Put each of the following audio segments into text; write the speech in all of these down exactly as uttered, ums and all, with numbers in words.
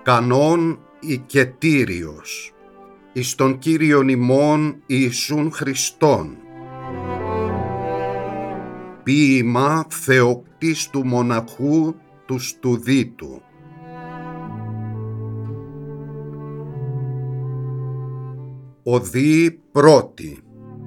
κανόν οικετήριος, εις τον Κύριον ημών Ιησούν Χριστόν. Ποίημα Θεοκτίστου μοναχού του Στουδίτου. Οδή πρώτη.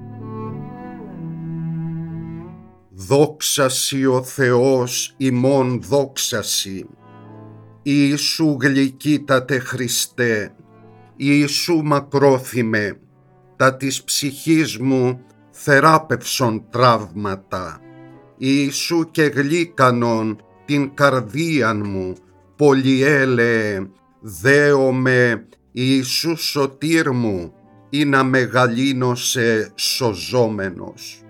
Δόξασι ο Θεός ημών δόξασι, Ιησού γλυκύτατε Χριστέ, Ιησού μακρόθυμε, τα της ψυχής μου θεράπευσον τραύματα, Ιησού και γλύκανον την καρδίαν μου, πολυέλεε, δέομαι, Ιησού σωτήρ μου, ή να μεγαλύνωσε σωζόμενος.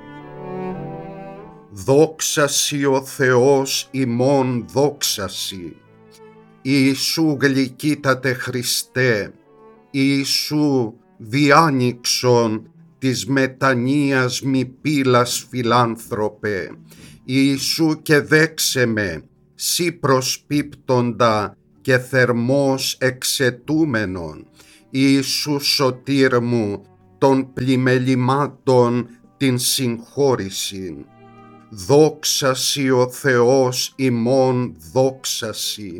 Δόξασι ο Θεός ημών δόξασι, Ιησού γλυκύτατε Χριστέ, Ιησού διάνοιξον της μετανοίας μη πύλας φιλάνθρωπε, Ιησού και δέξε με, σύ προσπίπτοντα και θερμός εξαιτούμενον, Ιησού σωτήρ μου, των πλημελημάτων την συγχώρησιν. Δόξασι ο Θεός ημών δόξασι.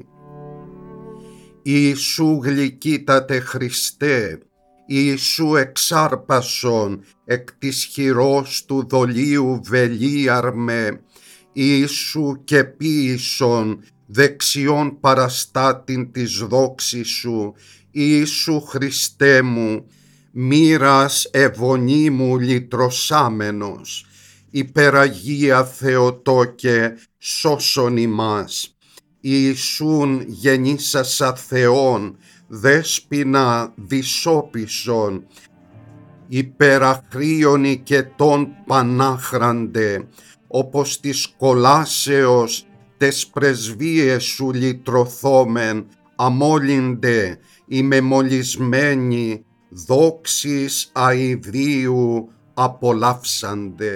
Ιησού γλυκύτατε Χριστέ, Ιησού εξάρπασον εκ της χειρός του δολίου βελίαρμε, Ιησού και ποίησον δεξιόν παραστάτην της δόξης σου, Ιησού Χριστέ μου, μοίρας ευωνίμου λυτρωσάμενος, υπεραγία Θεοτόκε σώσον ημάς. Ιησούν γεννήσασα Θεόν, δέσποινα δυσόπισον, υπεραχρίων οικετών πανάχραντε, όπως της κολάσεως τες πρεσβείες σου λυτρωθόμεν, αμόλυντε, ημεμολυσμένοι, δόξης αηδίου απολαύσαντε.